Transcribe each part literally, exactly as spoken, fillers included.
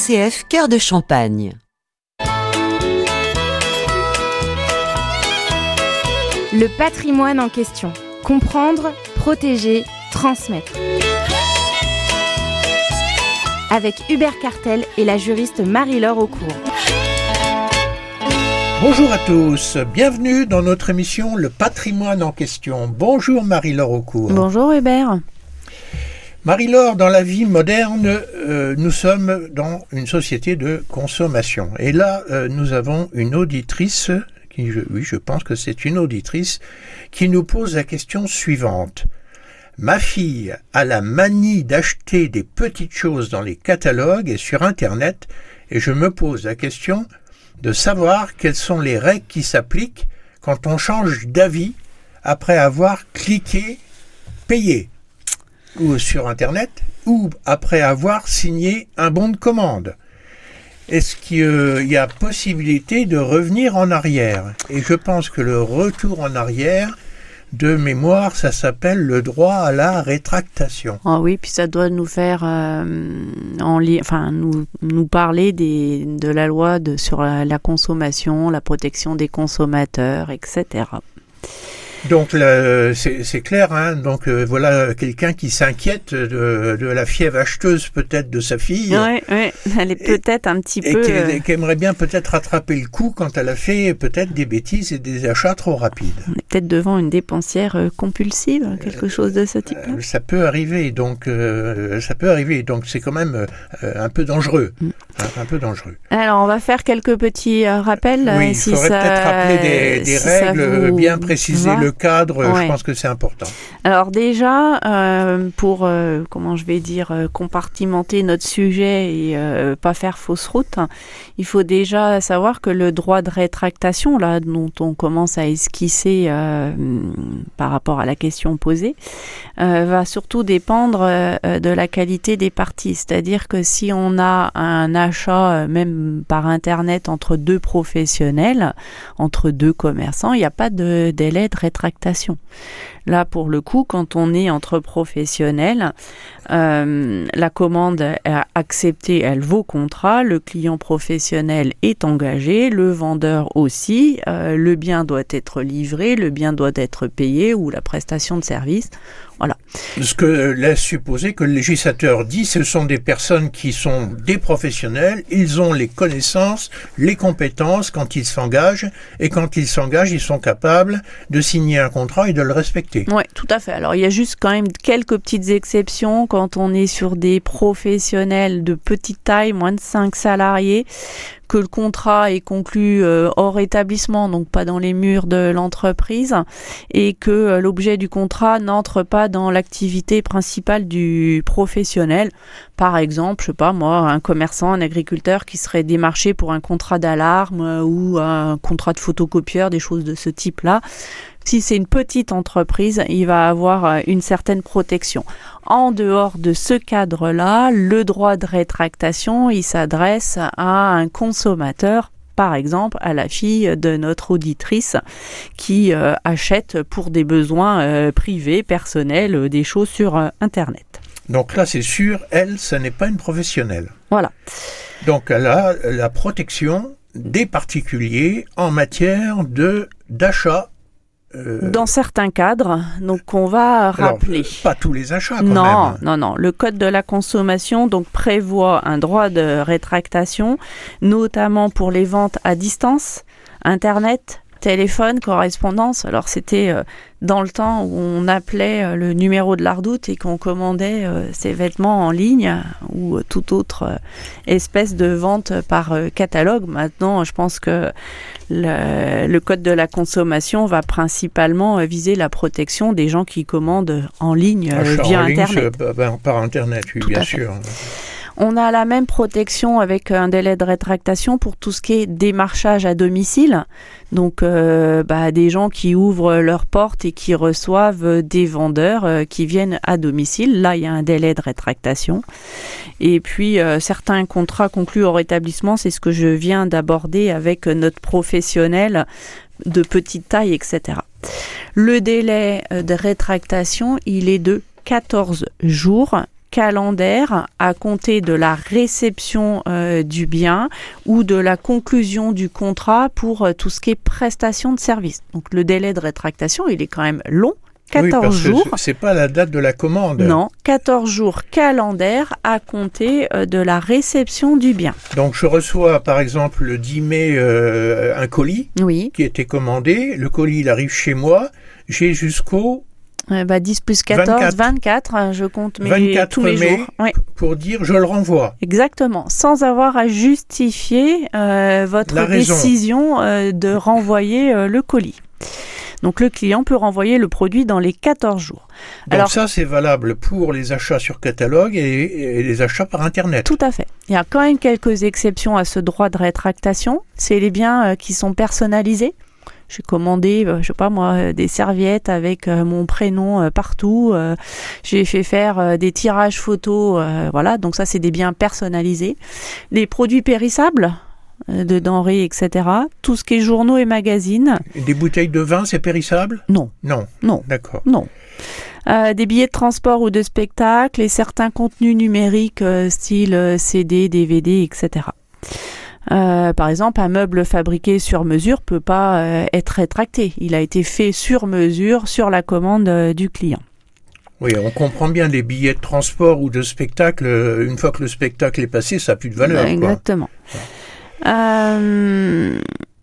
C F Cœur de Champagne. Le patrimoine en question. Comprendre, protéger, transmettre. Avec Hubert Cartel et la juriste Marie-Laure Aucourt. Bonjour à tous, bienvenue dans notre émission Le patrimoine en question. Bonjour Marie-Laure Aucourt. Bonjour Hubert. Marie-Laure, dans la vie moderne, euh, nous sommes dans une société de consommation. Et là, euh, nous avons une auditrice, qui, je, oui, je pense que c'est une auditrice, qui nous pose la question suivante. Ma fille a la manie d'acheter des petites choses dans les catalogues et sur Internet, et je me pose la question de savoir quelles sont les règles qui s'appliquent quand on change d'avis après avoir cliqué « Payer » ou sur Internet, ou après avoir signé un bon de commande. Est-ce qu'il euh, y a possibilité de revenir en arrière? Et je pense que le retour en arrière, de mémoire, ça s'appelle le droit à la rétractation. Ah oui, puis ça doit nous faire, euh, en li- enfin, nous, nous parler des, de la loi de, sur la, la consommation, la protection des consommateurs, et cetera. Donc là, c'est, c'est clair, hein. Donc euh, voilà quelqu'un qui s'inquiète de, de la fièvre acheteuse peut-être de sa fille. Oui, oui, elle est peut-être et, un petit et peu... qui, euh... qui aimerait bien peut-être rattraper le coup quand elle a fait peut-être des bêtises et des achats trop rapides. On est peut-être devant une dépensière compulsive, quelque euh, chose de ce type-là. Euh, ça peut arriver, donc euh, ça peut arriver, donc c'est quand même euh, un peu dangereux, mm. hein, un peu dangereux. Alors on va faire quelques petits euh, rappels. Oui, il si faudrait ça, peut-être rappeler des, des si règles, bien préciser va. le cadre, ouais. Je pense que c'est important. Alors déjà, euh, pour, euh, comment je vais dire, euh, compartimenter notre sujet et euh, pas faire fausse route, il faut déjà savoir que le droit de rétractation, là, dont on commence à esquisser euh, par rapport à la question posée, euh, va surtout dépendre euh, de la qualité des parties. C'est-à-dire que si on a un achat, euh, même par Internet, entre deux professionnels, entre deux commerçants, il n'y a pas de délai de rétractation. Là, pour le coup, quand on est entre professionnels, euh, la commande est acceptée, elle vaut contrat, le client professionnel est engagé, le vendeur aussi, euh, le bien doit être livré, le bien doit être payé ou la prestation de service. Voilà. Ce que laisse supposer que le législateur dit, ce sont des personnes qui sont des professionnels, ils ont les connaissances, les compétences quand ils s'engagent, et quand ils s'engagent, ils sont capables de signer un contrat et de le respecter. Oui, tout à fait. Alors, il y a juste quand même quelques petites exceptions quand on est sur des professionnels de petite taille, moins de cinq salariés, que le contrat est conclu euh, hors établissement, donc pas dans les murs de l'entreprise, et que euh, l'objet du contrat n'entre pas dans l'activité principale du professionnel. Par exemple, je sais pas moi, un commerçant, un agriculteur qui serait démarché pour un contrat d'alarme euh, ou un contrat de photocopieur, des choses de ce type-là. Si c'est une petite entreprise, il va avoir une certaine protection. En dehors de ce cadre-là, le droit de rétractation, il s'adresse à un consommateur, par exemple à la fille de notre auditrice qui euh, achète pour des besoins euh, privés, personnels, euh, des choses sur euh, Internet. Donc là, c'est sûr, elle, ce n'est pas une professionnelle. Voilà. Donc elle a la protection des particuliers en matière de, d'achat. Euh... Dans certains cadres, donc on va rappeler. Alors, pas tous les achats quand non, même. Non, non, le Code de la consommation donc prévoit un droit de rétractation, notamment pour les ventes à distance, Internet, téléphone, correspondance. Alors c'était euh, dans le temps où on appelait euh, le numéro de la Redoute et qu'on commandait euh, ses vêtements en ligne ou euh, toute autre euh, espèce de vente par euh, catalogue. Maintenant, je pense que le, le Code de la consommation va principalement euh, viser la protection des gens qui commandent en ligne euh, via en Internet. Ligne, par, par Internet, oui, Tout bien à fait. sûr. On a la même protection avec un délai de rétractation pour tout ce qui est démarchage à domicile. Donc, euh, bah, des gens qui ouvrent leurs portes et qui reçoivent des vendeurs euh, qui viennent à domicile. Là, il y a un délai de rétractation. Et puis, euh, certains contrats conclus hors établissement, c'est ce que je viens d'aborder avec notre professionnel de petite taille, et cetera. Le délai de rétractation, il est de quatorze jours. calendaire à compter de la réception euh, du bien ou de la conclusion du contrat pour euh, tout ce qui est prestation de service. Donc le délai de rétractation, il est quand même long. quatorze oui, parce jours. Que c'est pas la date de la commande. Non, quatorze jours calendaires à compter euh, de la réception du bien. Donc je reçois par exemple le dix mai euh, un colis oui. qui était commandé. Le colis il arrive chez moi. J'ai jusqu'au euh, bah, dix plus quatorze, vingt-quatre, hein, je compte mes, vingt-quatre tous les mai jours. Oui. Pour dire je le renvoie. Exactement, sans avoir à justifier euh, votre La raison. décision euh, de renvoyer euh, le colis. Donc le client peut renvoyer le produit dans les quatorze jours. Donc Alors, ça, c'est valable pour les achats sur catalogue et, et les achats par Internet. Tout à fait. Il y a quand même quelques exceptions à ce droit de rétractation. C'est les biens euh, qui sont personnalisés. J'ai commandé, euh, je sais pas moi, euh, des serviettes avec euh, mon prénom euh, partout. Euh, j'ai fait faire euh, des tirages photos. Euh, voilà, donc ça, c'est des biens personnalisés. Les produits périssables, de denrées, et cetera. Tout ce qui est journaux et magazines. Des bouteilles de vin, c'est périssable ? Non. Non. Non. D'accord. Non. Euh, des billets de transport ou de spectacle et certains contenus numériques euh, style euh, C D, D V D, et cetera. Euh, par exemple, un meuble fabriqué sur mesure peut pas euh, être rétracté. Il a été fait sur mesure sur la commande euh, du client. Oui, on comprend bien les billets de transport ou de spectacle. Euh, une fois que le spectacle est passé, ça n'a plus de valeur. Ouais, exactement. Quoi. Euh,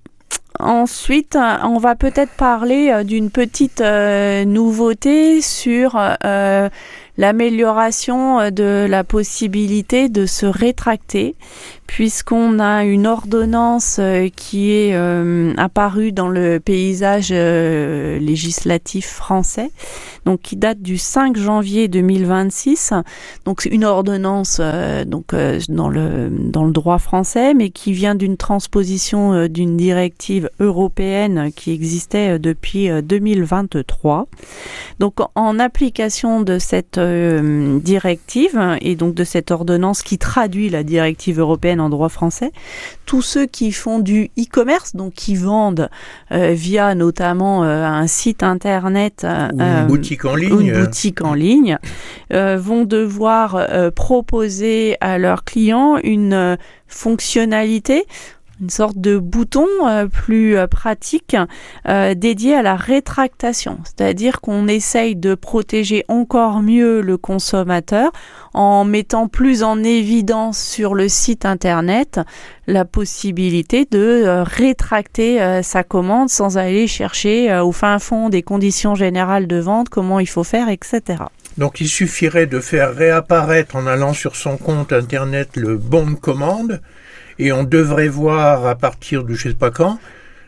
ensuite, on va peut-être parler d'une petite euh, nouveauté sur euh, l'amélioration de la possibilité de se rétracter, puisqu'on a une ordonnance euh, qui est euh, apparue dans le paysage euh, législatif français, donc qui date du cinq janvier deux mille vingt-six. Donc c'est une ordonnance euh, donc euh, dans le dans le droit français, mais qui vient d'une transposition euh, d'une directive européenne qui existait euh, depuis euh, deux mille vingt-trois. Donc en application de cette euh, directive et donc de cette ordonnance qui traduit la directive européenne en droit français, tous ceux qui font du e-commerce, donc qui vendent euh, via notamment euh, un site internet euh, ou une boutique en ligne, une boutique en ligne euh, vont devoir euh, proposer à leurs clients une euh, fonctionnalité, une sorte de bouton euh, plus euh, pratique euh, dédié à la rétractation. C'est-à-dire qu'on essaye de protéger encore mieux le consommateur en mettant plus en évidence sur le site internet la possibilité de euh, rétracter euh, sa commande sans aller chercher euh, au fin fond des conditions générales de vente, comment il faut faire, et cetera. Donc il suffirait de faire réapparaître en allant sur son compte internet le bon de commande. Et on devrait voir à partir de je ne sais pas quand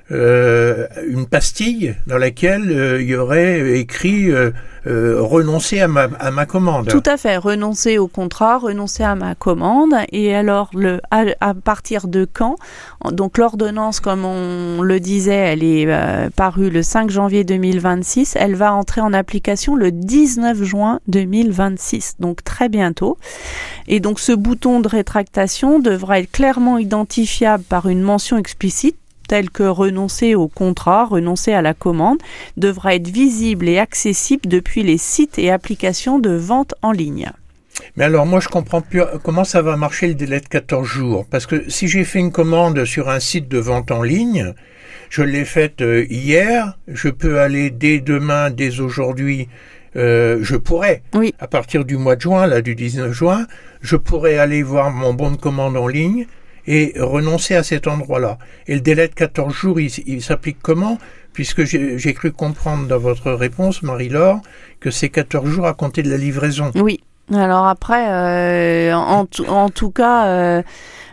euh, une pastille dans laquelle euh, il y aurait écrit euh, euh, renoncer à ma, à ma commande. Tout à fait, renoncer au contrat, renoncer à ma commande. Et alors, le, à, à partir de quand ? Donc l'ordonnance, comme on le disait, elle est euh, parue le cinq janvier deux mille vingt-six. Elle va entrer en application le dix-neuf juin deux mille vingt-six, donc très bientôt. Et donc ce bouton de rétractation devra être clairement identifiable par une mention explicite, telle que renoncer au contrat, renoncer à la commande, devra être visible et accessible depuis les sites et applications de vente en ligne. Mais alors moi je comprends plus comment ça va marcher le délai de quatorze jours, parce que si j'ai fait une commande sur un site de vente en ligne, je l'ai faite euh, hier, je peux aller dès demain, dès aujourd'hui, euh, je pourrais, oui. à partir du mois de juin, là du dix-neuf juin, je pourrais aller voir mon bon de commande en ligne et renoncer à cet endroit-là. Et le délai de quatorze jours, il, il s'applique comment ? Puisque j'ai, j'ai cru comprendre dans votre réponse, Marie-Laure, que c'est quatorze jours à compter de la livraison. Oui. Alors après, euh, en, tout, en tout cas... Euh,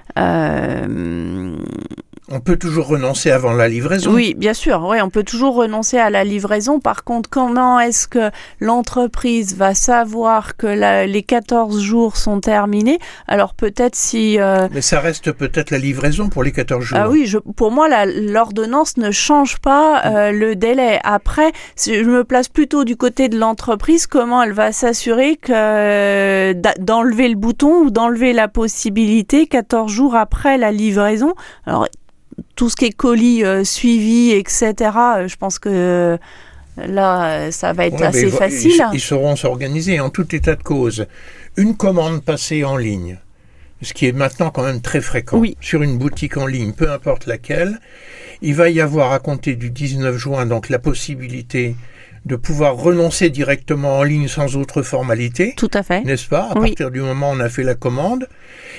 euh, On peut toujours renoncer avant la livraison. Oui, bien sûr. Oui, on peut toujours renoncer à la livraison. Par contre, comment est-ce que l'entreprise va savoir que la, les quatorze jours sont terminés ? Alors peut-être si... Euh... Mais ça reste peut-être la livraison pour les quatorze jours. Ah oui, je, pour moi, la, l'ordonnance ne change pas euh, le délai. Après, je me place plutôt du côté de l'entreprise. Comment elle va s'assurer que, euh, d'enlever le bouton ou d'enlever la possibilité quatorze jours après la livraison ? Alors, tout ce qui est colis euh, suivi, et cetera, euh, je pense que Là, ça va être ouais, assez ils, facile. Ils, ils sauront s'organiser en tout état de cause. Une commande passée en ligne, ce qui est maintenant quand même très fréquent, oui. sur une boutique en ligne, peu importe laquelle, il va y avoir à compter du dix-neuf juin donc la possibilité de pouvoir renoncer directement en ligne sans autre formalité. Tout à fait. N'est-ce pas? À oui. partir du moment où on a fait la commande.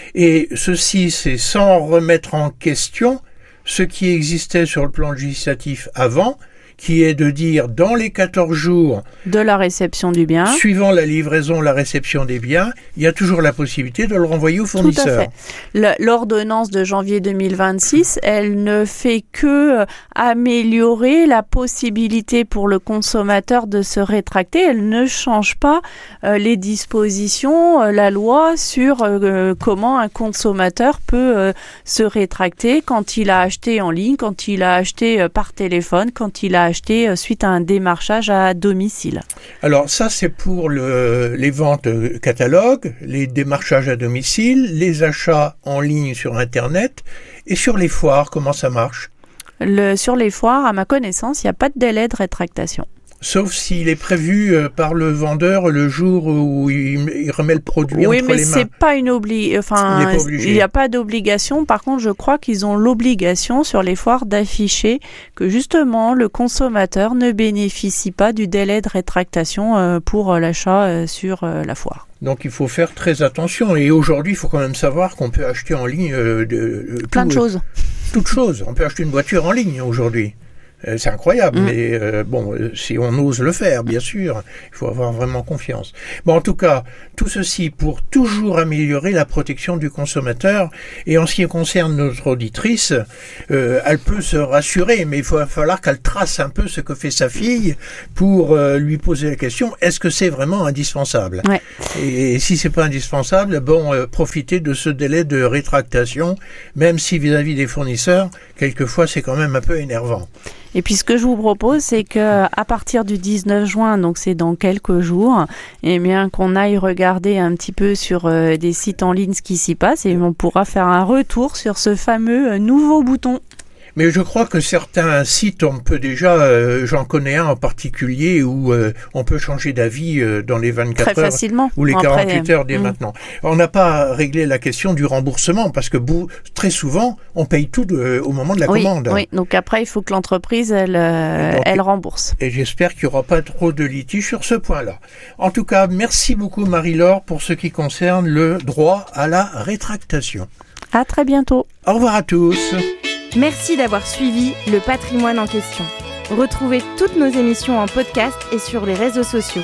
Et ceci, c'est sans remettre en question ce qui existait sur le plan législatif avant, qui est de dire dans les quatorze jours de la réception du bien, suivant la livraison, la réception des biens, il y a toujours la possibilité de le renvoyer au fournisseur. Tout à fait. Le, l'ordonnance de janvier deux mille vingt-six, elle ne fait que améliorer la possibilité pour le consommateur de se rétracter. Elle ne change pas euh, les dispositions, euh, la loi sur euh, comment un consommateur peut euh, se rétracter quand il a acheté en ligne, quand il a acheté euh, par téléphone, quand il a acheté suite à un démarchage à domicile. Alors ça, c'est pour le, les ventes catalogues, les démarchages à domicile, les achats en ligne sur Internet et sur les foires, comment ça marche? Le, sur les foires, à ma connaissance, il n'y a pas de délai de rétractation. Sauf s'il est prévu par le vendeur le jour où il, il remet le produit oui, entre les mains. Oui, mais c'est pas une obli- enfin, il n'y a pas d'obligation. Par contre, je crois qu'ils ont l'obligation sur les foires d'afficher que justement le consommateur ne bénéficie pas du délai de rétractation pour l'achat sur la foire. Donc il faut faire très attention. Et aujourd'hui, il faut quand même savoir qu'on peut acheter en ligne de, de, plein tout, de choses. Toutes choses. On peut acheter une voiture en ligne aujourd'hui. C'est incroyable, mmh. mais euh, bon, si on ose le faire, bien sûr, il faut avoir vraiment confiance. Bon, en tout cas, tout ceci pour toujours améliorer la protection du consommateur. Et en ce qui concerne notre auditrice, euh, elle peut se rassurer, mais il va falloir qu'elle trace un peu ce que fait sa fille pour euh, lui poser la question, est-ce que c'est vraiment indispensable? Ouais. Et, et si c'est pas indispensable, bon, euh, profitez de ce délai de rétractation, même si vis-à-vis des fournisseurs, quelquefois c'est quand même un peu énervant. Et puis ce que je vous propose, c'est que à partir du dix-neuf juin, donc c'est dans quelques jours, eh bien qu'on aille regarder un petit peu sur euh, des sites en ligne ce qui s'y passe et on pourra faire un retour sur ce fameux euh, nouveau bouton. Mais je crois que certains sites, on peut déjà, euh, j'en connais un en particulier où euh, on peut changer d'avis euh, dans les vingt-quatre Très heures facilement, ou les quarante-huit heures dès mmh. maintenant. On n'a pas réglé la question du remboursement parce que bou- très souvent, on paye tout de, au moment de la oui, commande. Oui, donc après, il faut que l'entreprise, elle, euh, donc, elle rembourse. Et j'espère qu'il n'y aura pas trop de litiges sur ce point-là. En tout cas, merci beaucoup Marie-Laure pour ce qui concerne le droit à la rétractation. À très bientôt. Au revoir à tous. Merci d'avoir suivi Le Patrimoine en question. Retrouvez toutes nos émissions en podcast et sur les réseaux sociaux.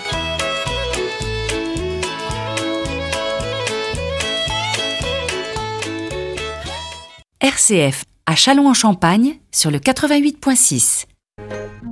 R C F à Châlons-en-Champagne sur le quatre-vingt-huit virgule six.